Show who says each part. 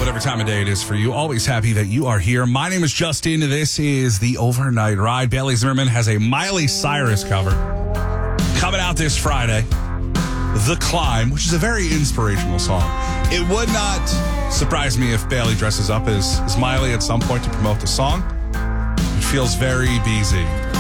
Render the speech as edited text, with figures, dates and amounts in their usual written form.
Speaker 1: whatever time of day it is for you. Always happy that you are here. My name is Justin. This is the Overnight Ride. Bailey Zimmerman has a Miley Cyrus cover coming out this Friday. The Climb, which is a very inspirational song. It would not surprise me if Bailey dresses up as Miley at some point to promote the song. It feels very BZ.